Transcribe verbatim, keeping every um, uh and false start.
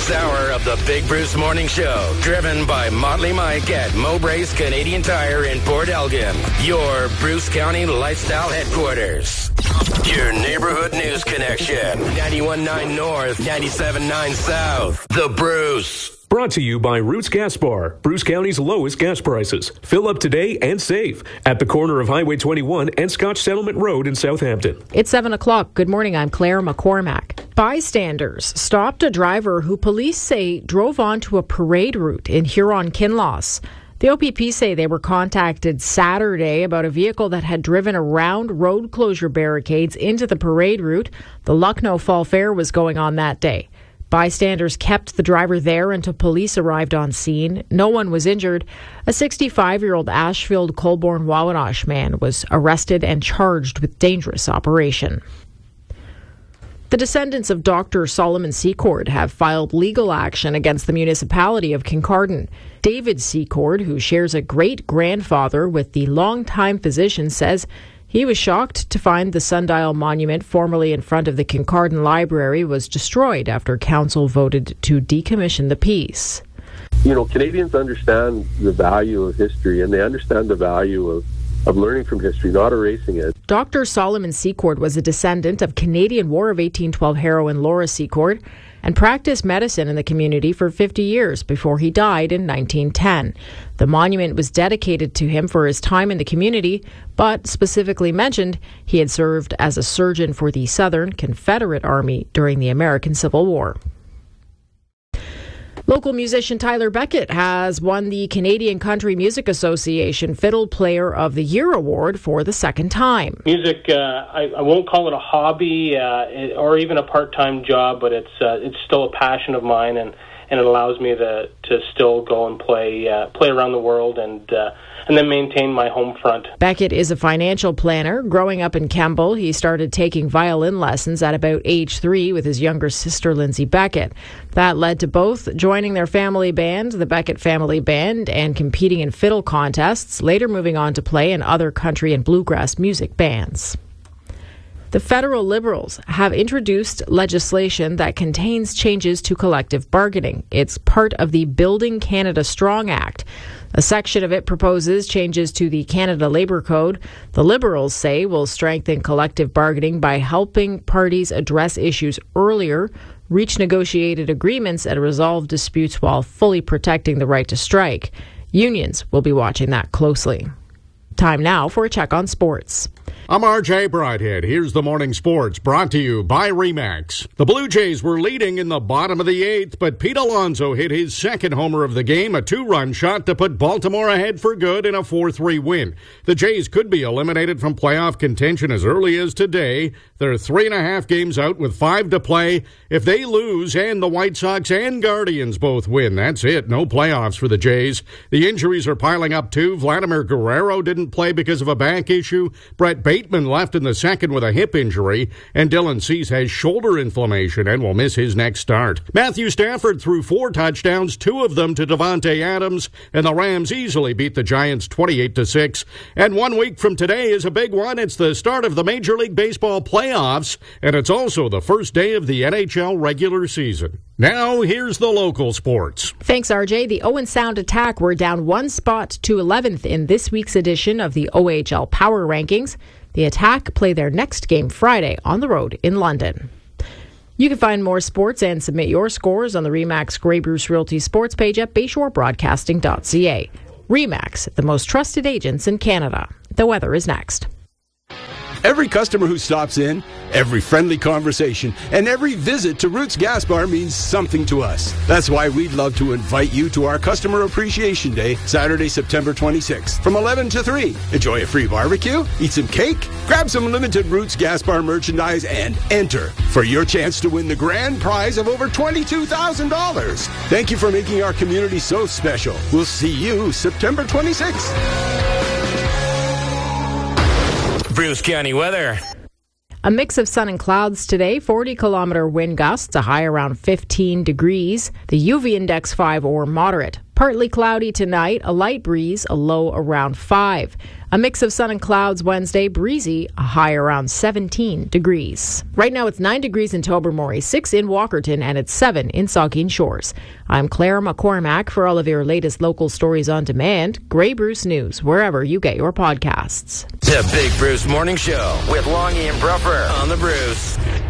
This hour of the Big Bruce Morning Show, driven by Motley Mike at Mowbray's Canadian Tire in Port Elgin, your Bruce County lifestyle headquarters. Your neighborhood news connection. ninety-one point nine North, ninety-seven point nine South. The Bruce. Brought to you by Roots Gas Bar, Bruce County's lowest gas prices. Fill up today and save at the corner of Highway twenty-one and Scotch Settlement Road in Southampton. It's seven o'clock. Good morning. I'm Claire McCormack. Bystanders stopped a driver who police say drove onto a parade route in Huron-Kinloss. The O P P say they were contacted Saturday about a vehicle that had driven around road closure barricades into the parade route. The Lucknow Fall Fair was going on that day. Bystanders kept the driver there until police arrived on scene. No one was injured. A sixty-five-year-old Ashfield-Colborne-Wawanosh man was arrested and charged with dangerous operation. The descendants of Doctor Solomon Secord have filed legal action against the municipality of Kincardine. David Secord, who shares a great-grandfather with the longtime physician, says he was shocked to find the sundial monument formerly in front of the Kincardine Library was destroyed after council voted to decommission the piece. You know, Canadians understand the value of history, and they understand the value of, of learning from history, not erasing it. Doctor Solomon Secord was a descendant of Canadian War of eighteen twelve heroine Laura Secord and practiced medicine in the community for fifty years before he died in nineteen ten. The monument was dedicated to him for his time in the community, but specifically mentioned he had served as a surgeon for the Southern Confederate Army during the American Civil War. Local musician Tyler Beckett has won the Canadian Country Music Association Fiddle Player of the Year Award for the second time. Music, uh, I, I won't call it a hobby uh, or even a part-time job, but it's uh, it's still a passion of mine, and, and it allows me to to still go and play uh, play around the world and uh, and then maintain my home front. Beckett is a financial planner. Growing up in Kemble, he started taking violin lessons at about age three with his younger sister, Lindsay Beckett. That led to both joining their family band, the Beckett Family Band, and competing in fiddle contests, later moving on to play in other country and bluegrass music bands. The federal Liberals have introduced legislation that contains changes to collective bargaining. It's part of the Building Canada Strong Act. A section of it proposes changes to the Canada Labour Code. The Liberals say will strengthen collective bargaining by helping parties address issues earlier, reach negotiated agreements, and resolve disputes while fully protecting the right to strike. Unions will be watching that closely. Time now for a check on sports. I'm R J Broadhead. Here's the morning sports brought to you by Remax. The Blue Jays were leading in the bottom of the eighth, but Pete Alonso hit his second homer of the game, a two-run shot to put Baltimore ahead for good in a four three win. The Jays could be eliminated from playoff contention as early as today. They're three and a half games out with five to play. If they lose and the White Sox and Guardians both win, that's it. No playoffs for the Jays. The injuries are piling up too. Vladimir Guerrero didn't play because of a back issue. Brett Bateman left in the second with a hip injury, and Dylan Cease has shoulder inflammation and will miss his next start. Matthew Stafford threw four touchdowns, two of them to Davante Adams, and the Rams easily beat the Giants twenty-eight to six. And one week from today is a big one. It's the start of the Major League Baseball playoffs, and it's also the first day of the N H L regular season. Now, here's the local sports. Thanks, R J. The Owen Sound Attack were down one spot to eleventh in this week's edition of the O H L Power Rankings. The Attack play their next game Friday on the road in London. You can find more sports and submit your scores on the Remax Grey Bruce Realty sports page at bayshore broadcasting dot c a. Remax, the most trusted agents in Canada. The weather is next. Every customer who stops in, every friendly conversation, and every visit to Roots Gas Bar means something to us. That's why we'd love to invite you to our Customer Appreciation Day, Saturday, September twenty-sixth, from eleven to three. Enjoy a free barbecue, eat some cake, grab some limited Roots Gas Bar merchandise, and enter for your chance to win the grand prize of over twenty-two thousand dollars. Thank you for making our community so special. We'll see you September twenty-sixth. Bruce County weather. A mix of sun and clouds today, forty kilometer wind gusts, a high around fifteen degrees. The U V index five or moderate. Partly cloudy tonight, a light breeze, a low around five. A mix of sun and clouds Wednesday, breezy, a high around seventeen degrees. Right now it's nine degrees in Tobermory, six in Walkerton, and it's seven in Saugeen Shores. I'm Claire McCormack. For all of your latest local stories on demand, Grey Bruce News, wherever you get your podcasts. The Big Bruce Morning Show with Longy and Bruffer on the Bruce.